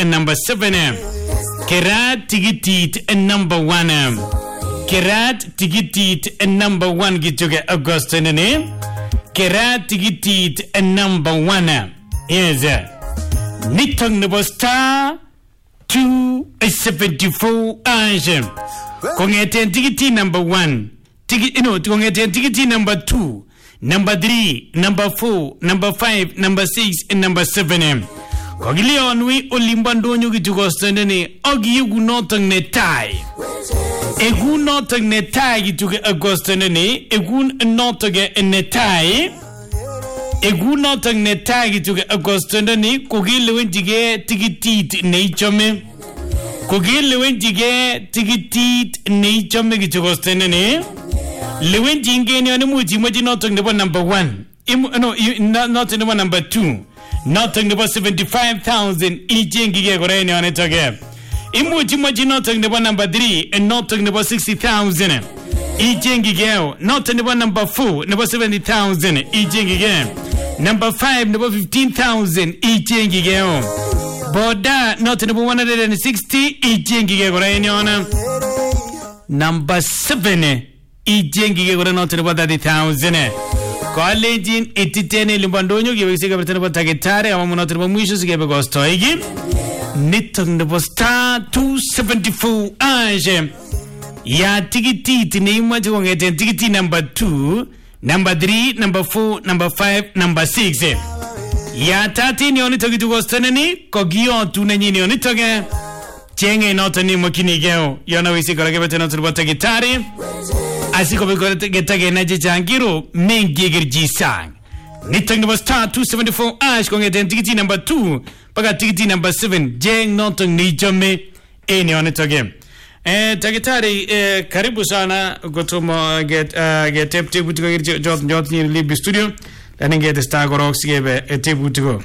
number 7. Kerat tikitit number 1. Kerat tikitit number 1 kichoke August nene. Kerat tikitit number 1. Yes. Nitong nebo star 274 Angel. Kongeten tikiti number 1. Kongeten tikiti number 2. Number 3, number 4, number 5, number 6, and number 7. Kogilion we olimbando nyo kitukostene ogi egunotong netai. Egunotong netai kituke agostene egun notoge netai. Egunotong netai kituke agostene kogilewenjige tikitit neichome. Kogilewenjige tikitit neichome kitukostene. Lewenjingeni oni muji moji notok nebo number 1. Notok nebo number 2. Notok nebo 75,000 ijengige koreni onetoke. Imuji moji notok nebo number 3. Notok nebo 60,000 ijengige. Notok nebo number 4 nebo 70,000 ijengige. Number 5 nebo 15,000 ijengige. Boda notok nebo 160 ijengige koreni ona. Number 7 ijengige kore noto nebo 30,000. College ititene limbandonyo kiwekisi kabirte nebo takitare ama noto nebo mwisho sikebe gostoigi. Nitong nebo star 274 anje. Ya tikiti neimaje kongeten tikiti number 2, number 3, number 4, number 5, number 6. Ya 13 yonito kitugostoneni kogiyotu nenyini yonitoge. Chenge noto ni mokinigeo. Yona wisi kore kebete noto nebo takitare. Asiko bekoretage naje jangiro mengi girjisang. Nitong nebo star 274 ash kongeten tikiti number 2 paka tikiti number 7 jeng notong nijome eni onetoge. Takitari karibu sana gotomo get tebu tiko jot ni libi studio lani get star gorok sigebe tebu tiko.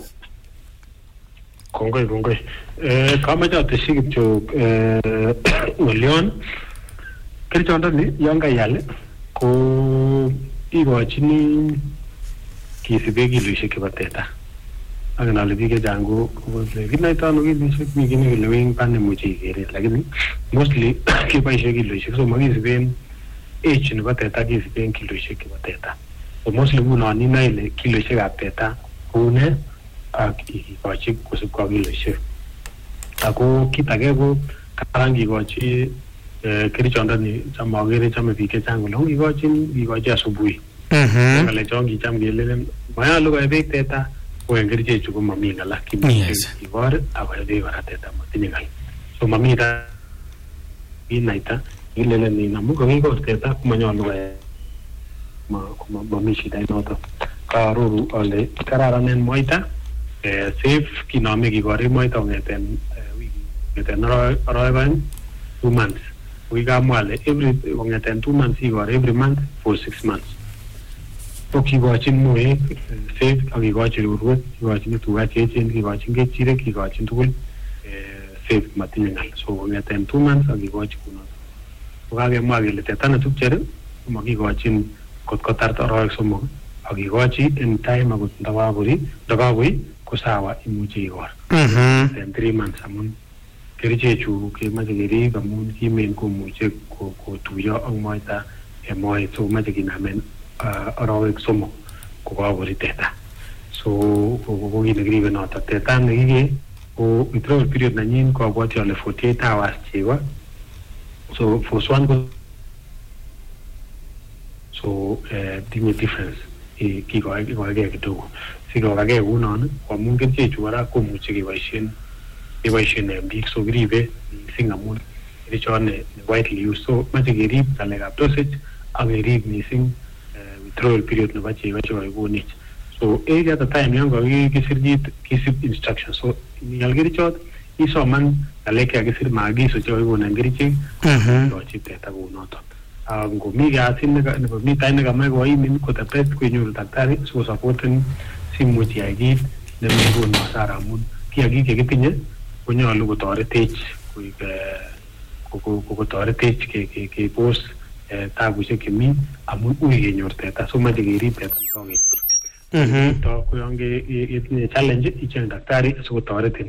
Kongoi. Kama jate sigityo Leon. Kerichondoni yonga yale ko igochini kisibe kiloishek chebo teta akinale bike jangu kobole kinaitano kiloishek mi kini kile wing pane muche ikere lakini mostly kiboishe kiloishek so makisiben age nebo teta kisiben kiloishek chebo teta so mostly ngunon inoe ile kiloishek ab teta koune ak ikochi kosubkwa kiloishek ako kit age ko karan kikochi kerichondoni chamagere chame biik chechang kole ngikochi asubuhi. Ngale chongi cham kelelen mayalu koe beek teta ko en kerichechu ko mami ngala kibor akoe beek kora teta matinye ngal. So mami ta inaita ilelen ni namu ko ngikos teta kumanyalu koe mami shida inoto. Karuru ole kararanen moita safe kiname kikori moita ngeten wiki ngeten aroiban 2 months. We got mwale every 2 months every month for 6 months. So kigochin moe safe akigochin urwet kigochin tuga chechen kigochin kechirek kigochin tugul safe matinye ngal. So ngeten 2 months akigochin kuno. Kokakemwa kele teta netupchere makigochin kotkotar aroek somok akigochi in time akot ndakaburi ko sawa imuche igor. Then 3 months amun kerichechu kemache kerib amun kimen komuche kotuyo ak moita emoe so mache kinamen arawek somok kokaburi teta. So ko kit nekiribe noto teta nekike ko withdrawal period nanyin ko abwati ale 48 hours chego. So for one ko so tinye difference kikoage kidogo sikokage unon amun kerichechu kora komuche keboisien biik so kiribe mising amun kerichone widely used so mache kerib ngalekab dosage ak kerib mising withdrawal period nebo chego chekoikonech so at the time yon kisib instructions so ngal kerichot isoman ngalek kakisir maagizo chekoikonen kerichek ikochi teta kounoto ngomi kasit nebo mi time nekamach koimin kotebet kwenyoru daktari sikosapoten simuch iyai kit nemekonu hasara amun kiagik chekitinye konyalu kotoretech kotoretech kebos tabushek chemi amun ui kenyor teta so mache kerib teta kokenyor. To ko yon itinye challenge icheng daktari sikotoretin.